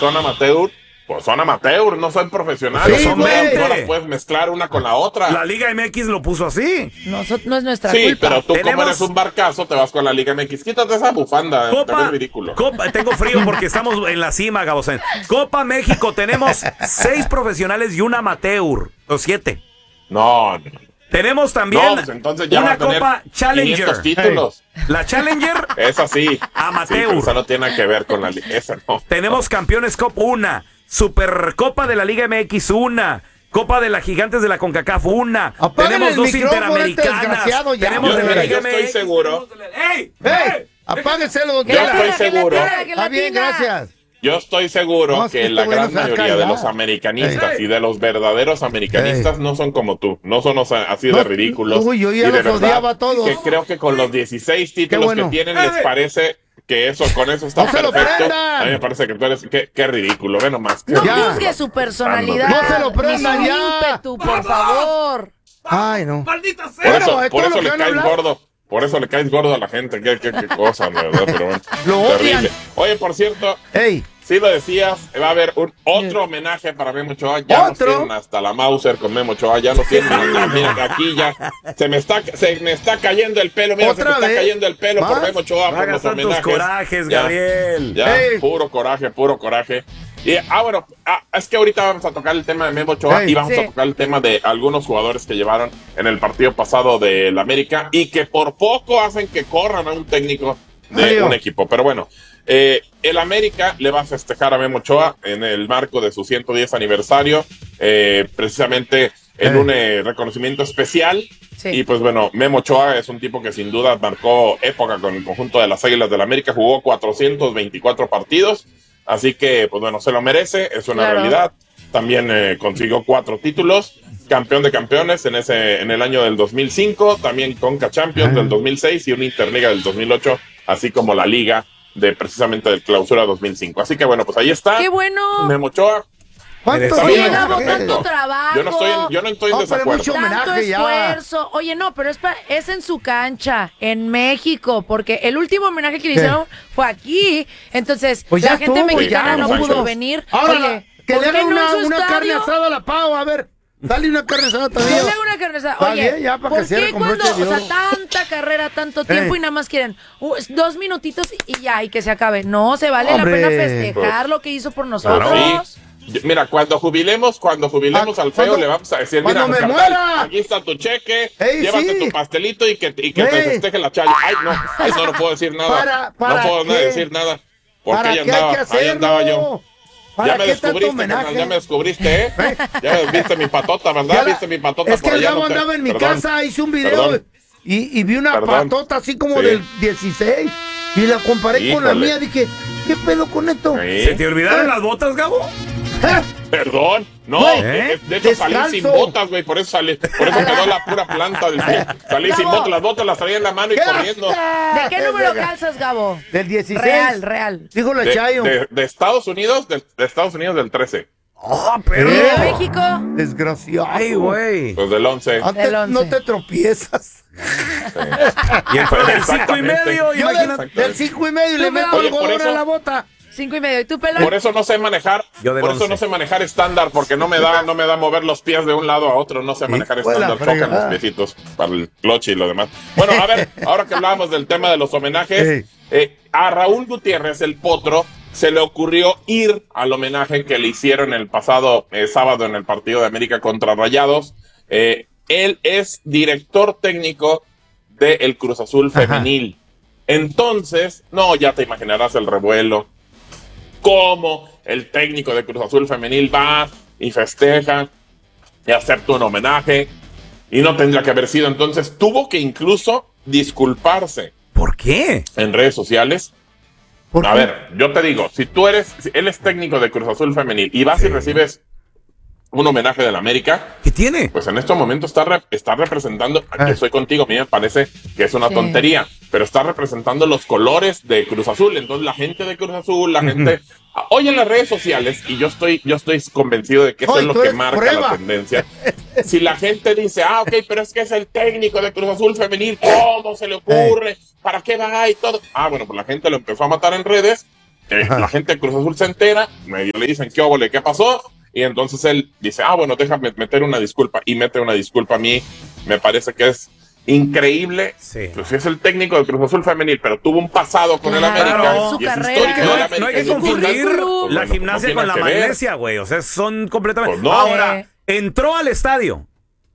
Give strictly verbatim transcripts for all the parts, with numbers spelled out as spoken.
son amateur, pues son amateur, no son profesionales. Sí, no, güey. no las puedes mezclar una con la otra. La Liga M X lo puso así. No, so- no es nuestra Sí, culpa. pero tú Tenemos- como eres un barcazo, te vas con la Liga M X. Quítate esa bufanda, te Copa, ves ridículo. Copa, tengo frío porque estamos en la cima, Gabosén. Copa México, tenemos seis profesionales y un amateur, o siete. No, no. Tenemos también No, pues entonces ya va una a tener Copa Challenger. quinientos títulos. La Challenger, Esa sí. Amateur. Sí, pero esa no tiene que ver con la Liga. Esa no. tenemos Campeones Cup una, Supercopa de la Liga M X una, Copa de las Gigantes de la CONCACAF una, Apaguen tenemos el dos micrófono, Interamericanas, este desgraciado, ya. tenemos Yo, de la mira, Liga yo estoy M X, seguro. tenemos de la- ¡Ey! ¡Ey! Apáguenselo, Que Yo la estoy tira, que la seguro. tira, que la Está bien, tira. gracias. Yo estoy seguro No, es que que la este güey gran no se va a mayoría de callar. los americanistas Ey. y de los verdaderos americanistas no son como tú, no son o sea, así de No, ridículos. uy, yo ya y de los verdad odiaba a todos. Que creo que con los dieciséis títulos bueno. que tienen Ey. les parece que eso con eso está ¡No se lo perfecto. prendan! A mí me parece que tú eres qué, qué ridículo, ve nomás. qué No Ya. ridículo. juzgue su personalidad. No se lo ni prendan su ya. ímpetu, por favor. Ay, no. ¡Maldita sea! Por Bueno, eso, es por todo eso lo que le van a caes hablar. gordo. Por eso le caes gordo a la gente. Qué, qué, qué cosa, de verdad, pero bueno. Lo odian. Terrible. Oye, por cierto, ¡Ey! sí lo decías, va a haber un otro homenaje para Memo Ochoa. Ya nos ¿Otro? tienen hasta la Mauser con Memo Ochoa. Ya nos tienen. ya, mira, aquí ya se me está se me está cayendo el pelo. Mira, se me ¿Otra está vez? cayendo el pelo por ¿Más? Memo Ochoa. No Por hagas los tantos homenajes. corajes, Ya, Gabriel. Ya, Ey. puro coraje, puro coraje. Y, ah, bueno, ah, es que ahorita vamos a tocar el tema de Memo Ochoa Ey. y vamos Sí. a tocar el tema de algunos jugadores que llevaron en el partido pasado del América y que por poco hacen que corran a un técnico de Adiós. un equipo. Pero bueno, eh, el América le va a festejar a Memo Ochoa en el marco de su ciento diez aniversario, eh, precisamente en Eh. un eh, reconocimiento especial. Sí. Y pues bueno, Memo Ochoa es un tipo que sin duda marcó época con el conjunto de las Águilas del América, jugó cuatrocientos veinticuatro partidos, así que pues bueno, se lo merece, es una Claro. realidad. También eh, consiguió cuatro títulos, campeón de campeones en ese en el año del dos mil cinco, también Conca Champions Ah. del dos mil seis y una Interliga del dos mil ocho, así como la Liga de precisamente del Clausura dos mil cinco. Así que bueno, pues ahí está. ¡Qué bueno! Memo Ochoa. ¿Cuántos Oye, Oye, bien, Gabo, perfecto. tanto trabajo. Yo no estoy en, yo no estoy en No, pero desacuerdo. mucho Tanto homenaje ya. esfuerzo. Oye, no, pero es, pa- es en su cancha, en México, porque el último homenaje que le hicieron fue aquí. Entonces, Pues la ya gente estuvo, mexicana ya, no Los pudo Ángeles. venir. Ahora, Oye, que ¿por le qué haga no en una, su una carne estadio? asada a la Pau, a ver. Dale una carne asada Que todavía. le haga una carne asada. Está Oye, bien, ya, para que ¿por cierre qué con cuando, broche de o sea, oro? tanta carrera, tanto tiempo Ey. y nada más quieren uh, dos minutitos y ya, y que se acabe? No, se vale Hombre. la pena festejar lo que hizo por nosotros. Sí. Yo- Mira, cuando jubilemos, cuando jubilemos Ah, al feo, cuando- le vamos a decir, cuando mira, me carnal, muera. aquí está tu cheque, Ey, llévate sí. tu pastelito y que, y que te Ey. festeje la chaya. Ay, no, eso no puedo decir nada. ¿Para- para no puedo nada qué? decir nada. Porque ¿Para ahí qué andaba, hay que hacerlo? ahí andaba yo. ¿Para Ya me qué tanto descubriste, homenaje? carnal, ya me descubriste, ¿eh? Ya viste mi patota, ¿verdad? Ya la- Viste mi patota Es que por el allá. Gabo no te- andaba en mi Perdón. casa, hice un video Perdón. y, y vi una Perdón. patota así como Sí. del dieciséis y la comparé con la Híjole. mía. Dije, ¿qué pedo con esto? Sí. ¿Se te olvidaron las botas, Gabo? ¿Eh? Perdón, no, Güey, eh, de hecho salí descalzo. sin botas, güey, por eso salí, por eso quedó la pura planta del pie. Salí sin Gabo. botas, las botas las traía en la mano y corriendo. ¿De qué número calzas, Gabo? Del dieciséis. Real, real. Dijo la De, Chayo. de- de Estados Unidos, de, de Estados Unidos del trece, ¡Ah, ¿Y pero! de ¿Eh? México? Desgraciado. ¡Ay, güey! los del once. Antes Del once. no te tropiezas. Y el del cinco y Exactamente. medio, Yo del, imagínate. del cinco y medio y le Tú, meto Oye, algodón por eso- a la bota. Cinco y medio. ¿Y tú, pelón? Por eso no sé manejar, Yo del por eso once. no sé manejar estándar, porque no me da, no me da mover los pies de un lado a otro, no sé manejar Hijo de la estándar, chocan fregada. los piecitos para el clutch y lo demás. Bueno, a ver, ahora que hablábamos del tema de los homenajes, Ey. eh, a Raúl Gutiérrez, el Potro, se le ocurrió ir al homenaje que le hicieron el pasado eh, sábado en el partido de América contra Rayados. Eh, él es director técnico del Cruz Azul femenil. Entonces, no, ya te imaginarás el revuelo. Cómo el técnico de Cruz Azul femenil va y festeja y acepta un homenaje y no tendría que haber sido. Entonces tuvo que incluso disculparse ¿Por qué? en redes sociales. ¿Por A qué? ver, yo te digo, si tú eres, si él es técnico de Cruz Azul femenil y vas y recibes un homenaje del América, ¿Qué tiene? pues en este momento está, re- está representando, Ah. yo estoy contigo, a mí me parece que es una Sí. tontería, pero está representando los colores de Cruz Azul. Entonces la gente de Cruz Azul, la gente, hoy en las redes sociales, y yo estoy, yo estoy convencido de que eso Ay, es lo tú que eres marca prueba. la tendencia. Si la gente dice, ah, ok, pero es que es el técnico de Cruz Azul femenil, ¿cómo se le ocurre? ¿Para qué va? Y todo. Ah, bueno, pues la gente lo empezó a matar en redes. eh, la gente de Cruz Azul se entera, medio le dicen, ¿qué óvole, qué pasó? Y entonces él dice, ah, bueno, déjame meter una disculpa, y mete una disculpa. A mí me parece que es increíble. Sí. Pues es el técnico de Cruz Azul femenil, pero tuvo un pasado con Claro, el América. su y es carrera. histórico No del hay- América. No hay que Es un confundir currículum. Pues la bueno, gimnasia no con tiene la que ver. magnesia, güey. O sea, son completamente. Pues no. Ahora, entró al estadio.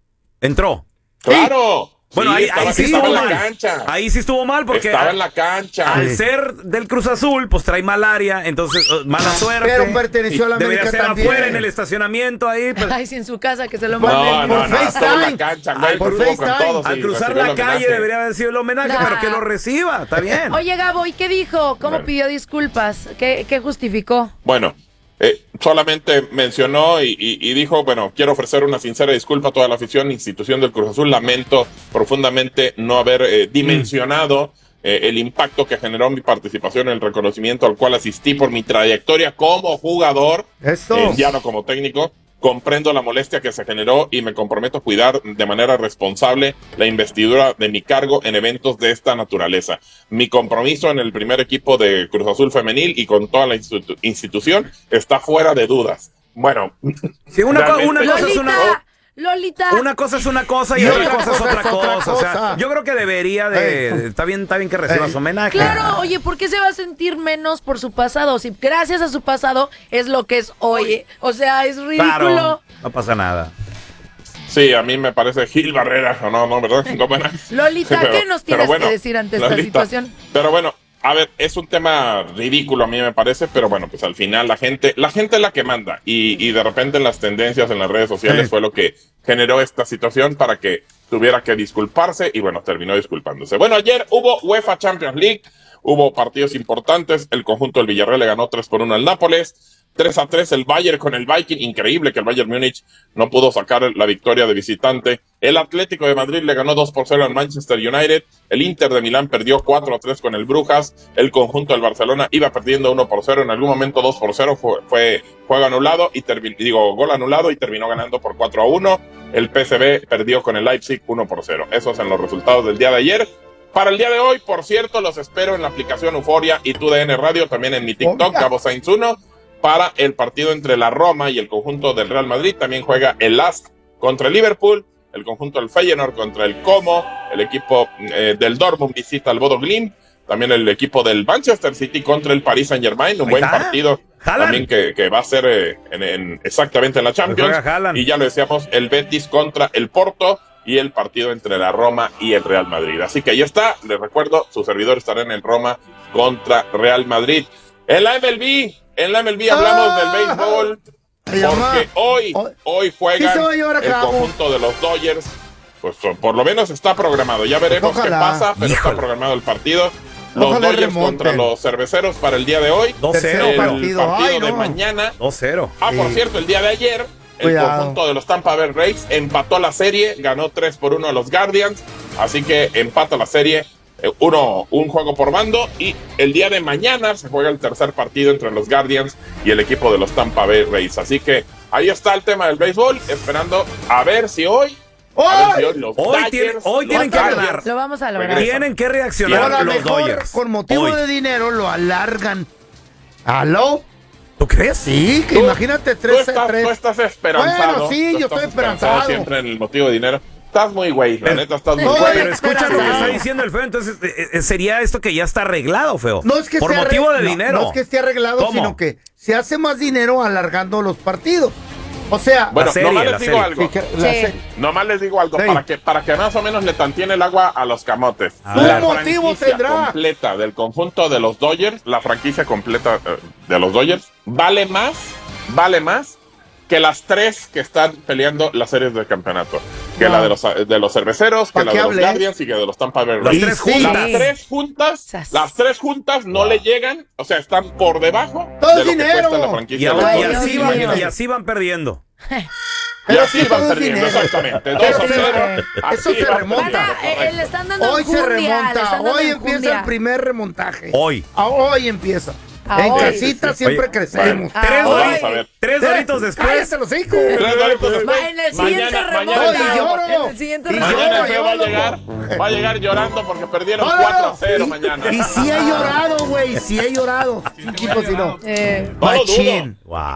Entró. Claro. Bueno, Sí, ahí, estaba, ahí sí estaba estuvo en la mal. cancha. Ahí sí estuvo mal porque estaba a- en la cancha. al ser del Cruz Azul, pues trae malaria, entonces uh, mala suerte. Pero perteneció a la Debería América ser también. afuera en el estacionamiento ahí. Pues, Ay, si en su casa que se lo No, manden. no, por no, estaba en la FaceTime. cancha, Al- güey, por estuvo con FaceTime. todos al y cruzar recibió la el calle homenaje. debería haber sido el homenaje, Nah. pero que lo reciba, está bien. Oye, Gabo, ¿y qué dijo? ¿Cómo Bueno. pidió disculpas? ¿Qué, qué justificó? Bueno, eh, solamente mencionó y, y- y dijo, bueno, quiero ofrecer una sincera disculpa a toda la afición e institución del Cruz Azul. Lamento profundamente no haber eh, dimensionado eh, el impacto que generó mi participación en el reconocimiento al cual asistí por mi trayectoria como jugador, Eso. eh, ya no como técnico. Comprendo la molestia que se generó y me comprometo a cuidar de manera responsable la investidura de mi cargo en eventos de esta naturaleza. Mi compromiso en el primer equipo de Cruz Azul femenil y con toda la institu- institución está fuera de dudas. Bueno, Sí, una, co- realmente- una cosa es Lolita, una. Lolita. Una cosa es una cosa y, Y otra otra cosa es cosa otra es otra cosa. O sea, cosa. yo creo que debería de. Ey. Está bien, está bien que reciba Ey. su homenaje. Claro, oye, ¿por qué se va a sentir menos por su pasado? Si gracias a su pasado es lo que es hoy. O sea, es ridículo. Claro, no pasa nada. sí, a mí me parece Gil Barrera, o no, no, ¿verdad? No, bueno. Lolita, Pero- ¿qué nos pero tienes bueno, que decir ante esta Lolita, situación? Pero bueno, a ver, es un tema ridículo a mí me parece, pero bueno, pues al final la gente, la gente es la que manda y, y de repente en las tendencias en las redes sociales Sí. fue lo que generó esta situación para que tuviera que disculparse y bueno, terminó disculpándose. Bueno, ayer hubo UEFA Champions League, hubo partidos importantes, el conjunto del Villarreal le ganó tres por uno al Nápoles. tres a tres el Bayern con el Viking, increíble que el Bayern Múnich no pudo sacar la victoria de visitante. El Atlético de Madrid le ganó dos por cero al Manchester United, el Inter de Milán perdió cuatro a tres con el Brujas, el conjunto del Barcelona iba perdiendo uno por cero, en algún momento dos por cero fue, fue juego anulado y termi- digo gol anulado y terminó ganando por cuatro a uno. El P S V perdió con el Leipzig uno por cero. Esos son los resultados del día de ayer. Para el día de hoy, por cierto, los espero en la aplicación Euforia y Tu D N Radio, también en mi TikTok, Oiga. Gabo Sainz uno. Para el partido entre la Roma y el conjunto del Real Madrid, también juega el Lask contra el Liverpool, el conjunto del Feyenoord contra el Como, el equipo eh, del Dortmund visita al Bodo Glimt, también el equipo del Manchester City contra el Paris Saint Germain, un Ahí buen está. partido Haaland. también que, que va a ser eh, en, en- exactamente en la Champions. Juega Haaland. Y ya lo decíamos, el Betis contra el Porto y el partido entre la Roma y el Real Madrid. Así que ahí está, les recuerdo, su servidor estará en el Roma contra Real Madrid. En la M L B, en la M L B hablamos Ah. del béisbol, Ay, mamá. porque hoy, Hoy- hoy Sí juegan se va a llevar a el cabo. conjunto de los Dodgers. Pues por lo menos está programado. Ya veremos Pues qué ojalá. pasa, pero Híjole. está programado el partido. Los Ojalá Dodgers remonten. contra los Cerveceros para el día de hoy. dos Tercero cero, El pero- partido. partido Ay, de no. mañana. dos cero. Ah, por Sí. cierto, el día de ayer, el Cuidado. conjunto de los Tampa Bay Rays empató la serie, ganó tres por uno a los Guardians, así que empata la serie, eh, uno, un juego por bando, y el día de mañana se juega el tercer partido entre los Guardians y el equipo de los Tampa Bay Rays. Así que ahí está el tema del béisbol, esperando a ver si hoy, a ver si hoy los Hoy Dodgers, tiene- hoy los tienen que Dodgers ganar. Lo vamos a lograr. Regresa. Tienen que Y reaccionar ahora los mejor, Dodgers. con motivo Hoy. de dinero, lo alargan. ¿Aló? ¿Tú crees? Sí, que Tú- imagínate Tú tres estás, tres. tú estás esperanzado. Bueno, sí, tú yo estás estoy esperanzado. siempre en el motivo de dinero. Estás muy güey, la neta estás muy No, güey. Pero escucha lo que Esperanzado. está diciendo el feo, entonces eh, eh, sería esto que ya está arreglado, feo. No es que Por esté motivo arre- de no, dinero. No es que esté arreglado, ¿Cómo? sino que se hace más dinero alargando los partidos. O sea, Bueno, serie, nomás la les digo serie. algo. sí, que la Sí. serie- Nomás les digo algo, Sí. para que para que más o menos le tantiene el agua a los camotes. A La ver. ¿Qué motivo franquicia tendrá? completa del conjunto de los Dodgers, la franquicia completa eh, de los Dodgers, vale más, vale más que las tres que están peleando las series del campeonato. Que No. la de los, de los cerveceros, que ¿Pa' la qué de los hablé? Guardians y que de los Tampa Bay Las Rays. tres Sí. juntas. Las tres juntas, Sas. las tres juntas no le llegan, o sea, están por debajo Todo de lo dinero. que cuesta la Y, franquicia. ahora- de y los Ay, así Dios van, mío. y así van perdiendo. Y Pero así sí, van todo es perdiendo, dinero. exactamente. Dos Pero a se- cero. eso Así se van remonta. perdiendo, Van a- eh, correcto. le están dando Hoy se enjundia, le remonta. están dando Hoy empieza enjundia. el primer remontaje. Hoy. Ah, hoy empieza. En hoy. casita siempre Oye, crecemos. Ah, Tres, hoy. dori- a ver. tres doritos después. ¡Cállate los hijos! Tres doritos después. Ma- en el siguiente Mañana, remoto. mañana, Oye, lloro. En el siguiente Y remoto. mañana el lloro, feo va a lloro. llegar, va a llegar llorando porque perdieron No, no, cuatro a no. cero Y- mañana. Y sí he llorado, güey, sí he llorado. Sí, tipo, si no. Eh, No lo dudo. Machín. Wow.